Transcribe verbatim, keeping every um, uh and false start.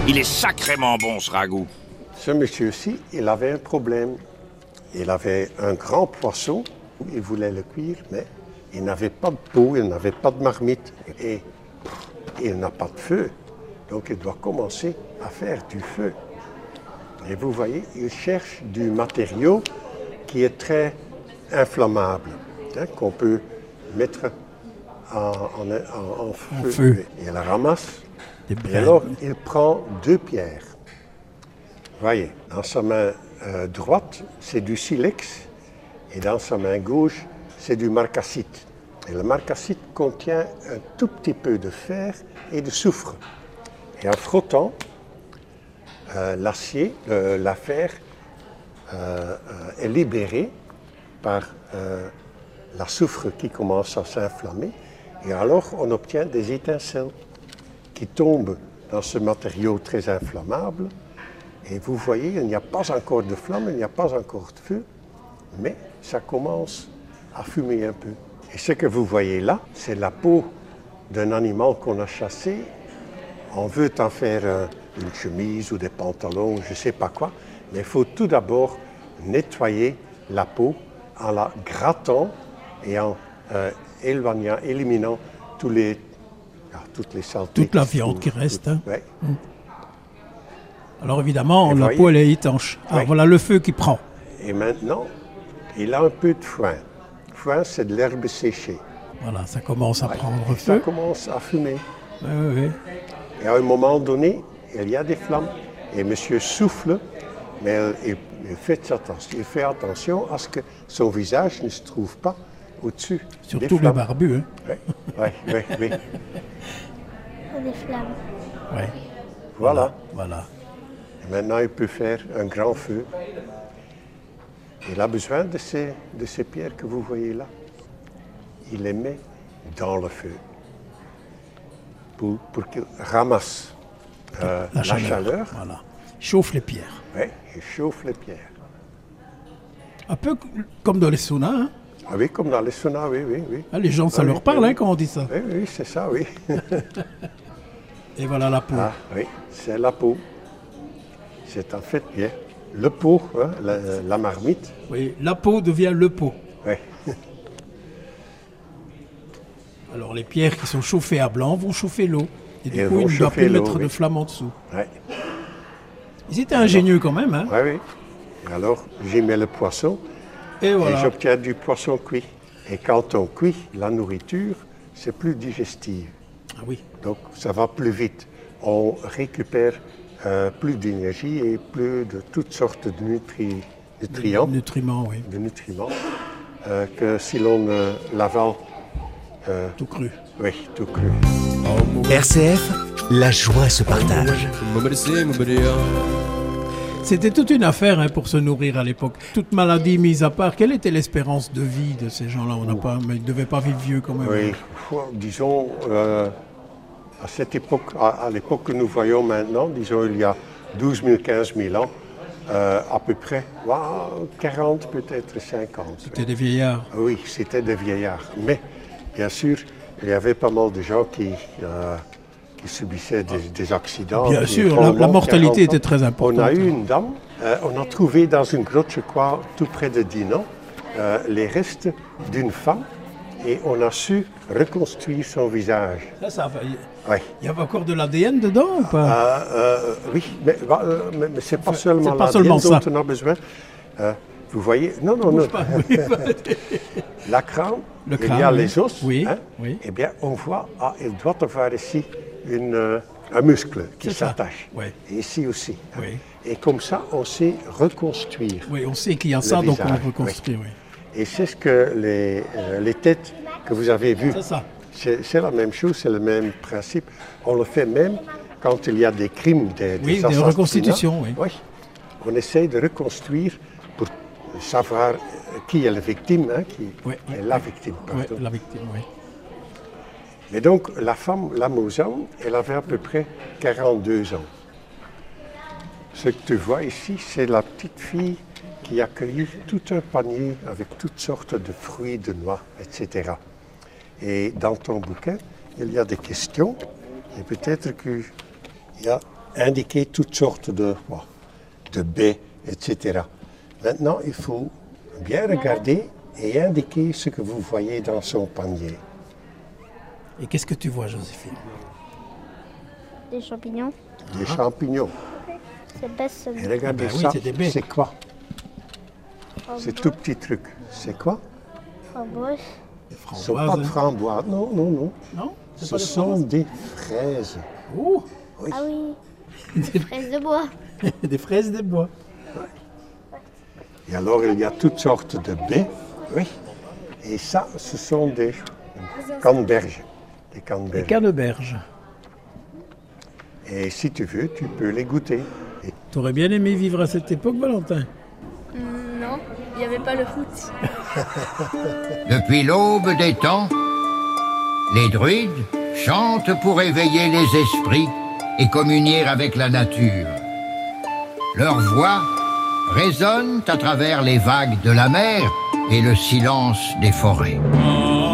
Il est sacrément bon, ce ragoût. Ce monsieur-ci, il avait un problème. Il avait un grand poisson, il voulait le cuire, mais il n'avait pas de pot, il n'avait pas de marmite. Et il n'a pas de feu. Donc il doit commencer à faire du feu. Et vous voyez, il cherche du matériau qui est très inflammable, hein, qu'on peut mettre en, en, en, en feu. En feu. Il la ramasse. Et alors, il prend deux pierres. Voyez, dans sa main euh, droite, c'est du silex, et dans sa main gauche, c'est du marcassite. Et le marcassite contient un tout petit peu de fer et de soufre. Et en frottant, euh, l'acier, euh, la fer, euh, euh, est libéré par euh, la soufre qui commence à s'inflammer. Et alors, on obtient des étincelles qui tombent dans ce matériau très inflammable. Et vous voyez, il n'y a pas encore de flamme, il n'y a pas encore de feu, mais ça commence à fumer un peu. Et ce que vous voyez là, c'est la peau d'un animal qu'on a chassé. On veut en faire euh, une chemise ou des pantalons, je ne sais pas quoi, mais il faut tout d'abord nettoyer la peau en la grattant et en euh, éloignant, éliminant tous les, ah, toutes les saletés. Toute la viande qui reste. Hein. Ouais. Mmh. Alors évidemment, et la voyez, peau elle est étanche. Alors oui. Voilà le feu qui prend. Et maintenant, il a un peu de foin. Le foin, c'est de l'herbe séchée. Voilà, ça commence à ouais. prendre et feu. Ça commence à fumer. Oui, oui, oui. Et à un moment donné, il y a des flammes. Et monsieur souffle, mais il, il, fait attention, il fait attention à ce que son visage ne se trouve pas au-dessus. Surtout le barbu. Hein. Oui, oui, oui. oui. Des flammes. Oui. Voilà. Voilà. Et maintenant, il peut faire un grand feu. Il a besoin de ces, de ces pierres que vous voyez là. Il les met dans le feu pour, pour qu'il ramasse euh, la, la chaleur. chaleur. Voilà. Chauffe les pierres. Oui, il chauffe les pierres. Un peu comme dans les saunas. Hein? Ah oui, comme dans les saunas, oui, oui. oui. Ah, les gens, ça ah, leur oui, parle oui, hein, quand on dit ça. Oui, oui, c'est ça, oui. Et voilà la peau. Ah oui, c'est la peau. C'est en fait bien le pot, hein, la, la marmite. Oui, la peau devient le pot. Oui. Alors les pierres qui sont chauffées à blanc vont chauffer l'eau. Et du Et coup, il ne doit plus mettre oui. de flamme en dessous. Oui. Ils étaient ingénieux quand même. Hein. Oui, oui. Alors, j'y mets le poisson et, voilà. et j'obtiens du poisson cuit. Et quand on cuit la nourriture, c'est plus digestif. Ah oui. Donc, ça va plus vite. On récupère euh, plus d'énergie et plus de toutes sortes de nutri- nutriments. De nutriments, oui. De nutriments euh, que si l'on euh, l'avale. Euh, tout cru. Oui, tout cru. R C F, la joie se partage. C'était toute une affaire hein, pour se nourrir à l'époque. Toute maladie mise à part, quelle était l'espérance de vie de ces gens-là? On n'a pas, mais ils ne devaient pas vivre vieux quand même. Oui, disons, euh, à cette époque, à, à l'époque que nous voyons maintenant, disons il y a douze mille, quinze mille ans, euh, à peu près, wow, quarante, peut-être cinquante. C'était oui. des vieillards. Oui, c'était des vieillards. Mais, bien sûr, il y avait pas mal de gens qui... Euh, qui subissaient des, des accidents. Bien sûr, la, la mortalité était très importante. On a eu une dame, euh, on a trouvé dans une grotte, je crois, tout près de Dinan, euh, les restes d'une femme et on a su reconstruire son visage. Ça, ça va. Oui. Il y avait encore de l'A D N dedans ou pas euh, euh, Oui, mais, euh, mais, mais c'est pas enfin, seulement l'A D N dont on a besoin. Euh, vous voyez, non, non, non. Pas, oui. La crâne, Le il crâne, y a oui. les os. Oui, hein, oui. Eh bien, on voit, ah, il doit y avoir ici une, euh, un muscle qui s'attache. Oui. Et ici aussi. Hein. Oui. Et comme ça, on sait reconstruire. Oui, on sait qu'il y a ça, visage. Donc on reconstruit. Oui. Oui. Et c'est ce que les, euh, les têtes que vous avez vues. C'est ça. C'est, c'est la même chose, c'est le même principe. On le fait même quand il y a des crimes, des, des oui, des reconstitutions. Oui. oui. On essaye de reconstruire pour savoir qui est la victime, hein, qui oui, est oui, la oui. victime. Oui, la victime, oui. Mais donc, la femme, la Mozan, elle avait à peu près quarante-deux ans. Ce que tu vois ici, c'est la petite fille qui a cueilli tout un panier avec toutes sortes de fruits, de noix, et cetera. Et dans ton bouquin, il y a des questions, et peut-être qu'il y a indiquer toutes sortes de, bon, de baies, et cetera. Maintenant, il faut bien regarder et indiquer ce que vous voyez dans son panier. Et qu'est-ce que tu vois, Joséphine? Des champignons. Des champignons. C'est baisse. Et regardez Ben oui, ça, c'est des baies. c'est quoi? C'est tout petit truc. C'est quoi? Framboise. Des Ce ne sont pas de framboises. Non, non, non. Non, c'est Ce pas des sont framboises. des fraises. Oh, Oui. Ah oui. Des fraises de bois. des fraises des bois. Et alors, il y a toutes sortes de baies. Oui. Et ça, ce sont des canneberges. Des Des canneberges. canneberges. Et si tu veux, tu peux les goûter. Et Tu aurais bien aimé vivre à cette époque, Valentin? Non, il n'y avait pas le foot. Depuis l'aube des temps, les druides chantent pour éveiller les esprits et communier avec la nature. Leurs voix résonnent à travers les vagues de la mer et le silence des forêts.